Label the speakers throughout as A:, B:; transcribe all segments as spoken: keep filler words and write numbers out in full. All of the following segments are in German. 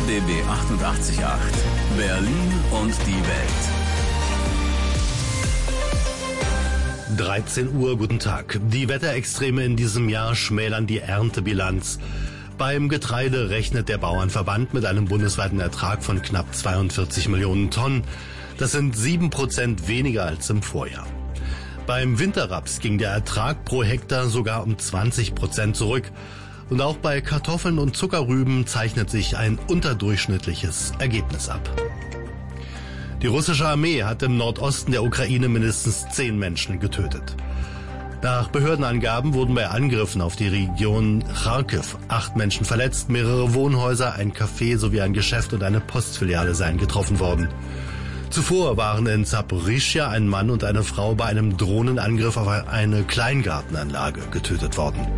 A: B B achtundachtzig Komma acht. Berlin und die Welt.
B: dreizehn Uhr, guten Tag. Die Wetterextreme in diesem Jahr schmälern die Erntebilanz. Beim Getreide rechnet der Bauernverband mit einem bundesweiten Ertrag von knapp zweiundvierzig Millionen Tonnen. Das sind sieben Prozent weniger als im Vorjahr. Beim Winterraps ging der Ertrag pro Hektar sogar um zwanzig Prozent zurück. Und auch bei Kartoffeln und Zuckerrüben zeichnet sich ein unterdurchschnittliches Ergebnis ab. Die russische Armee hat im Nordosten der Ukraine mindestens zehn Menschen getötet. Nach Behördenangaben wurden bei Angriffen auf die Region Charkiw acht Menschen verletzt, mehrere Wohnhäuser, ein Café sowie ein Geschäft und eine Postfiliale seien getroffen worden. Zuvor waren in Saporischschja ein Mann und eine Frau bei einem Drohnenangriff auf eine Kleingartenanlage getötet worden.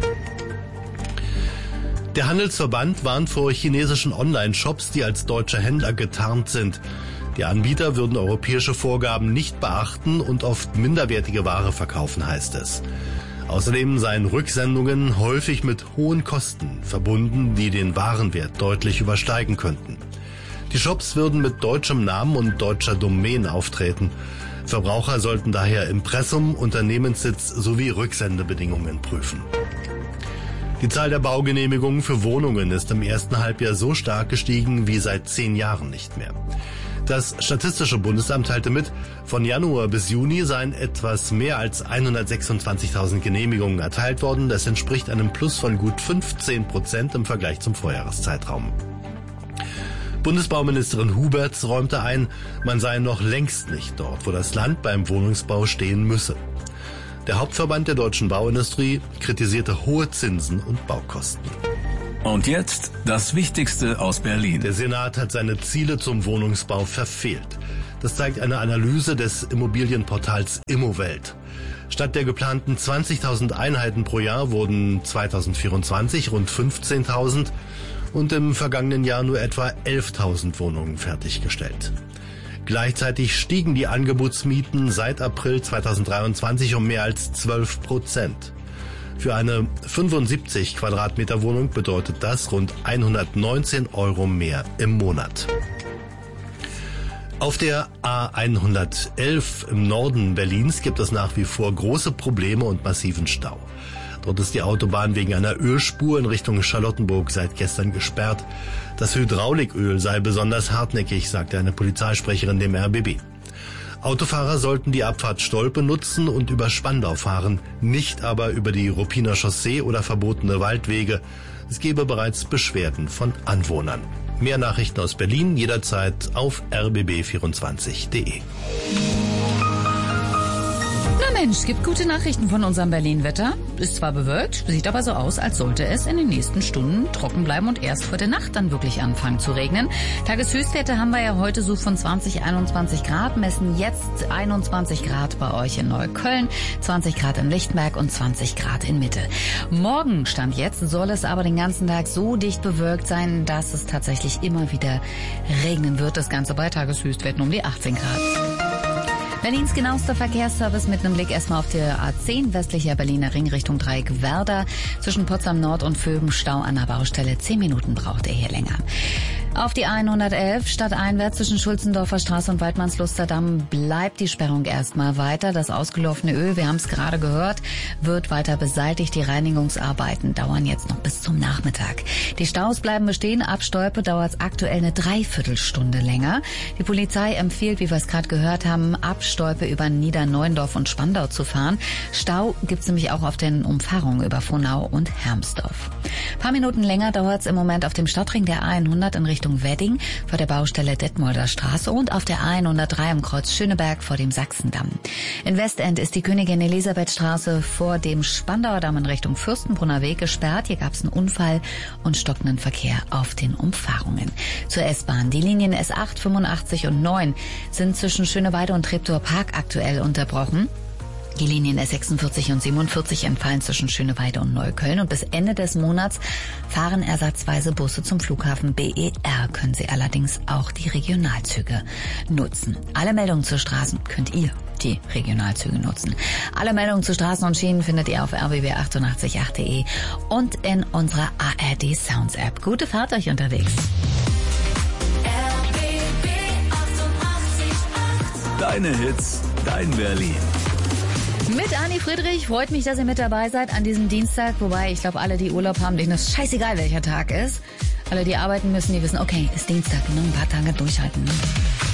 B: Der Handelsverband warnt vor chinesischen Online-Shops, die als deutsche Händler getarnt sind. Die Anbieter würden europäische Vorgaben nicht beachten und oft minderwertige Ware verkaufen, heißt es. Außerdem seien Rücksendungen häufig mit hohen Kosten verbunden, die den Warenwert deutlich übersteigen könnten. Die Shops würden mit deutschem Namen und deutscher Domain auftreten. Verbraucher sollten daher Impressum, Unternehmenssitz sowie Rücksendebedingungen prüfen. Die Zahl der Baugenehmigungen für Wohnungen ist im ersten Halbjahr so stark gestiegen wie seit zehn Jahren nicht mehr. Das Statistische Bundesamt teilte mit, von Januar bis Juni seien etwas mehr als hundertsechsundzwanzigtausend Genehmigungen erteilt worden. Das entspricht einem Plus von gut fünfzehn Prozent im Vergleich zum Vorjahreszeitraum. Bundesbauministerin Huberts räumte ein, man sei noch längst nicht dort, wo das Land beim Wohnungsbau stehen müsse. Der Hauptverband der deutschen Bauindustrie kritisierte hohe Zinsen und Baukosten.
A: Und jetzt das Wichtigste aus Berlin.
B: Der Senat hat seine Ziele zum Wohnungsbau verfehlt. Das zeigt eine Analyse des Immobilienportals Immowelt. Statt der geplanten zwanzigtausend Einheiten pro Jahr wurden zweitausendvierundzwanzig rund fünfzehntausend und im vergangenen Jahr nur etwa elftausend Wohnungen fertiggestellt. Gleichzeitig stiegen die Angebotsmieten seit April zweitausenddreiundzwanzig um mehr als zwölf Prozent. Für eine fünfundsiebzig Quadratmeter Wohnung bedeutet das rund hundertneunzehn Euro mehr im Monat. Auf der A hundertelf im Norden Berlins gibt es nach wie vor große Probleme und massiven Stau. Dort ist die Autobahn wegen einer Ölspur in Richtung Charlottenburg seit gestern gesperrt. Das Hydrauliköl sei besonders hartnäckig, sagte eine Polizeisprecherin dem R B B. Autofahrer sollten die Abfahrt Stolpe nutzen und über Spandau fahren, nicht aber über die Ruppiner Chaussee oder verbotene Waldwege. Es gebe bereits Beschwerden von Anwohnern. Mehr Nachrichten aus Berlin jederzeit auf r b b vierundzwanzig punkt d e.
C: Na Mensch, gibt gute Nachrichten von unserem Berlin-Wetter. Ist zwar bewölkt, sieht aber so aus, als sollte es in den nächsten Stunden trocken bleiben und erst vor der Nacht dann wirklich anfangen zu regnen. Tageshöchstwerte haben wir ja heute so von zwanzig, einundzwanzig Grad, messen jetzt einundzwanzig Grad bei euch in Neukölln, zwanzig Grad in Lichtenberg und zwanzig Grad in Mitte. Morgen, Stand jetzt, soll es aber den ganzen Tag so dicht bewölkt sein, dass es tatsächlich immer wieder regnen wird. Das Ganze bei Tageshöchstwerten um die achtzehn Grad. Berlins genauester Verkehrsservice mit einem Blick erstmal auf der A zehn, westlicher Berliner Ring Richtung Dreieck Werder. Zwischen Potsdam Nord und Vöben Stau an der Baustelle. Zehn Minuten braucht er hier länger. Auf die A hundertelf stadteinwärts zwischen Schulzendorfer Straße und Waldmannslusterdamm bleibt die Sperrung erstmal weiter. Das ausgelaufene Öl, wir haben es gerade gehört, wird weiter beseitigt. Die Reinigungsarbeiten dauern jetzt noch bis zum Nachmittag. Die Staus bleiben bestehen. Ab Stolpe dauert es aktuell eine Dreiviertelstunde länger. Die Polizei empfiehlt, wie wir es gerade gehört haben, ab Stolpe über Niederneuendorf und Spandau zu fahren. Stau gibt's nämlich auch auf den Umfahrungen über Frohnau und Hermsdorf. Ein paar Minuten länger dauert es im Moment auf dem Stadtring der A hundert in Richtung Wedding vor der Baustelle Detmolder Straße und auf der A hundertdrei im Kreuz Schöneberg vor dem Sachsendamm. In Westend ist die Königin Elisabeth Straße vor dem Spandauer Damm in Richtung Fürstenbrunner Weg gesperrt. Hier gab es einen Unfall und stockenden Verkehr auf den Umfahrungen. Zur S-Bahn. Die Linien S acht, fünfundachtzig und neun sind zwischen Schöneweide und Treptower Park aktuell unterbrochen. Die Linien S sechsundvierzig und siebenundvierzig entfallen zwischen Schöneweide und Neukölln und bis Ende des Monats fahren ersatzweise Busse zum Flughafen B E R. Können Sie allerdings auch die Regionalzüge nutzen. Alle Meldungen zu Straßen könnt ihr die Regionalzüge nutzen. Alle Meldungen zu Straßen und Schienen findet ihr auf r b b achtundachtzig punkt acht punkt d e und in unserer A R D Sounds App. Gute Fahrt euch unterwegs.
A: Deine Hits, dein Berlin.
C: Mit Ani Friedrich, freut mich, dass ihr mit dabei seid an diesem Dienstag. Wobei, ich glaube, alle, die Urlaub haben, denen ist scheißegal, welcher Tag ist. Alle, die arbeiten müssen, die wissen, okay, ist Dienstag, noch ein paar Tage durchhalten. Ne?